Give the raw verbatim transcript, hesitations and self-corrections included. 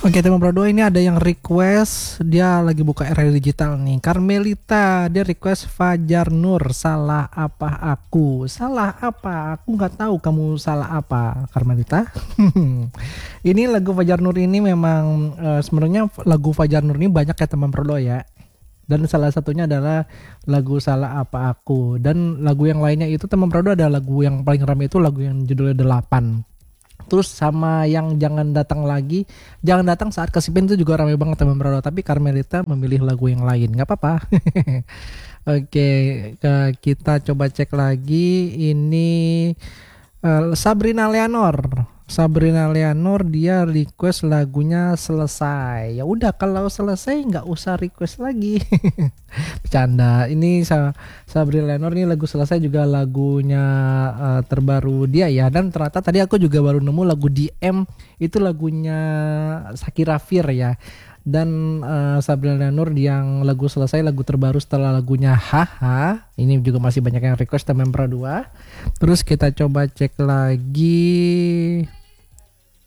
Oke, teman Pro dua ini ada yang request, dia lagi buka era digital nih. Carmelita, dia request Fajar Nur, salah apa aku? Salah apa? Aku nggak tahu kamu salah apa, Carmelita. Ini lagu Fajar Nur ini memang eh, sebenarnya lagu Fajar Nur ini banyak ya teman Pro dua ya. Dan salah satunya adalah lagu Salah Apa Aku. Dan lagu yang lainnya itu teman Pro dua ada lagu yang paling ramai itu lagu yang judulnya delapan. Terus sama yang Jangan Datang Lagi, Jangan Datang Saat Kesipin itu juga ramai banget teman Pro dua. Tapi Carmelita memilih lagu yang lain, nggak apa-apa. Oke, ke- kita coba cek lagi. Ini eh, Sabrina Leonor. Sabrina Leonor dia request lagunya Selesai. Ya udah kalau selesai nggak usah request lagi. Bercanda. Ini Sa Sabrina Leonor nih lagu Selesai juga lagunya eh, terbaru dia ya. Dan ternyata tadi aku juga baru nemu lagu D M itu lagunya Shakira Fir ya. Dan eh, Sabrina Leonor yang lagu Selesai lagu terbaru setelah lagunya Haha. Ini juga masih banyak yang request teman Pro dua. Terus kita coba cek lagi.